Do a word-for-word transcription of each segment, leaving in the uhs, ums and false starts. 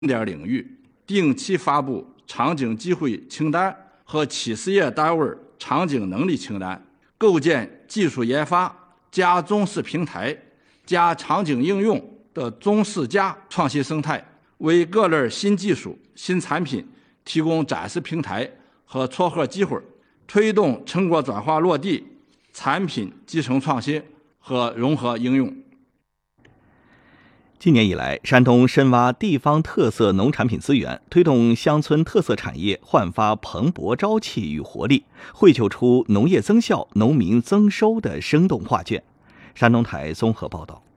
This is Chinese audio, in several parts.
点领域，定期发布场景机会清单和企事业单位场景能力清单，构建技术研发加中试平台加场景应用的中试加创新生态，为各类新技术、新产品提供展示平台和撮合机会，推动成果转化落地、产品集成创新和融合应用。 今年以来，山东深挖地方特色农产品资源，推动乡村特色产业焕发蓬勃朝气与活力，绘就出农业增效、农民增收的生动画卷。山东台综合报道。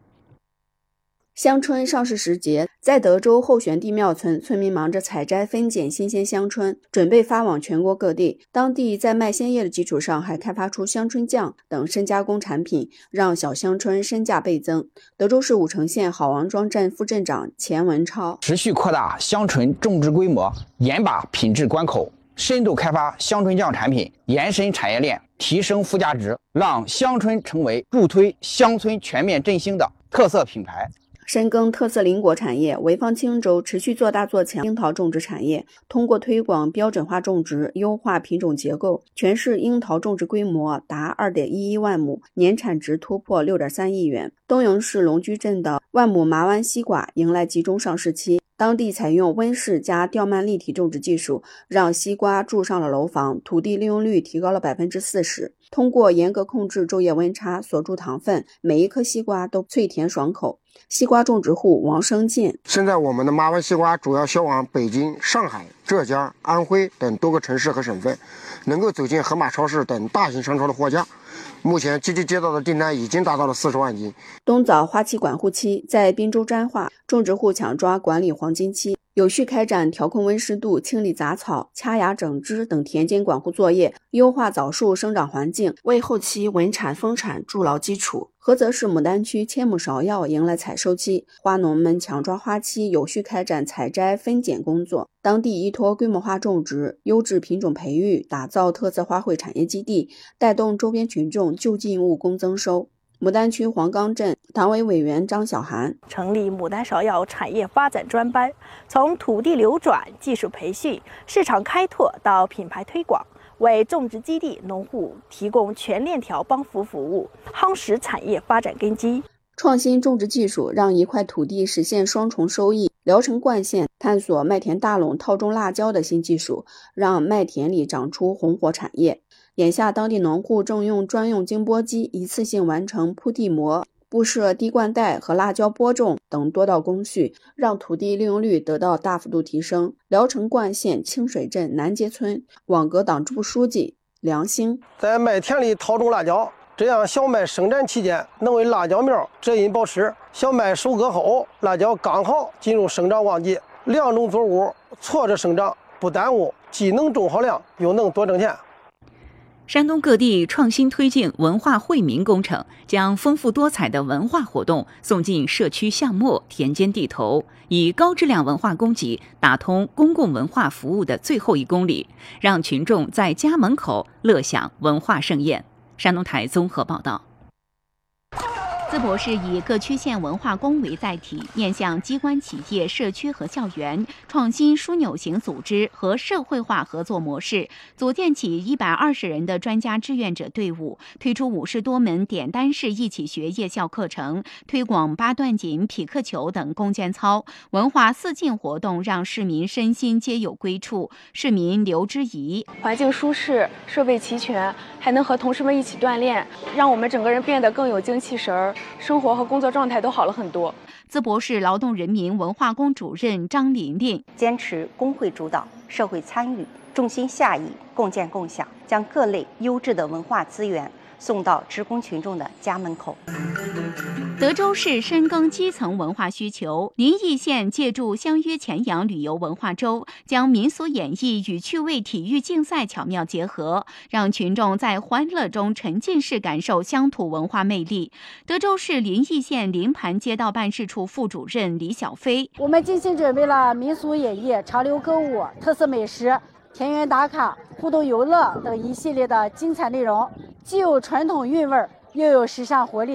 香春上市时节，在德州后玄地庙村，村民忙着采摘分拣新鲜香椿，准备发往全国各地。当地在卖鲜叶的基础上，还开发出香椿酱等深加工产品，让小香椿身价倍增。德州市武城县好王庄镇副镇长钱文超： 持续扩大香椿种植规模，严把品质关口，深度开发香椿酱产品，延伸产业链，提升附加值，让香椿成为助推乡村全面振兴的特色品牌。 深耕特色林果产业，潍坊青州持续做大做强樱桃种植产业，通过推广标准化种植、优化品种结构，全市樱桃种植规模达 二点一一万亩，年产值突破 六点三亿元。东营市龙居镇的万亩麻湾西瓜迎来集中上市期，当地采用温室加吊蔓立体种植技术，让西瓜住上了楼房，土地利用率提高了 百分之四十。通过严格控制昼夜温差，锁住糖分，每一颗西瓜都脆甜爽口。西瓜种植户王生建： 现在我们的麻湾西瓜主要销往北京、上海、浙江、安徽等多个城市和省份，能够走进盒马超市等大型商超的货架。目前积极接到的订单已经达到了四十万斤。 冬枣花期管护期在滨州沾化，种植户抢抓管理黄金期，有序开展调控温湿度、清理杂草、掐芽整枝等田间管护作业，优化枣树生长环境，为后期稳产丰产筑牢基础。菏泽市牡丹区千亩芍药迎来采收期，花农们抢抓花期，有序开展采摘分拣工作。当地依托规模化种植、优质品种培育，打造特色花卉产业基地，带动周边群众就近务工增收。牡丹区黄冈镇党委委员张小涵成立牡丹芍药产业发展专班，从土地流转、技术培训、市场开拓到品牌推广，为种植基地农户提供全链条帮扶服务，夯实产业发展根基。 创新种植技术让一块土地实现双重收益。聊城冠县探索麦田大垄套种辣椒的新技术，让麦田里长出红火产业。眼下当地农户正用专用经播机一次性完成铺地膜、布设滴灌带和辣椒播种等多道工序，让土地利用率得到大幅度提升。聊城冠县清水镇南街村网格党支部书记梁兴： 在麦田里套种辣椒，这样小麦生长期间能为辣椒苗遮阴保湿，小麦收割后，辣椒刚好进入生长旺季，两种作物错着生长，不耽误，既能种好粮，又能多挣钱。 山东各地创新推进文化惠民工程，将丰富多彩的文化活动送进社区巷陌、田间地头，以高质量文化供给打通公共文化服务的最后一公里，让群众在家门口乐享文化盛宴。山东台综合报道。 淄博市以各区县文化宫为载体，面向机关企业、社区和校园，创新枢纽型组织和社会化合作模式，组建起一百二十人的专家志愿者队伍，推出五十多门点单式一起学夜校课程，推广八段锦、匹克球等攻坚操，文化四进活动让市民身心皆有归处。市民刘之怡： 环境舒适，设备齐全，还能和同事们一起锻炼，让我们整个人变得更有精气神儿。生活和工作状态都好了很多。 淄博市劳动人民文化宫主任张琳琳： 坚持工会主导、社会参与，重心下移，共建共享，将各类优质的文化资源送到职工群众的家门口。 德州市深耕基层文化需求，临沂县借助相约前阳旅游文化周，将民俗演绎与趣味体育竞赛巧妙结合，让群众在欢乐中沉浸式感受乡土文化魅力。德州市临沂县临盘街道办事处副主任李小飞： 我们精心准备了民俗演绎、潮流歌舞、特色美食、田园打卡、互动游乐等一系列的精彩内容，既有传统韵味，又有时尚活力。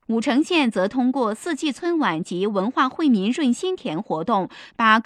武城县则通过四季春晚及文化惠民润心田活动，把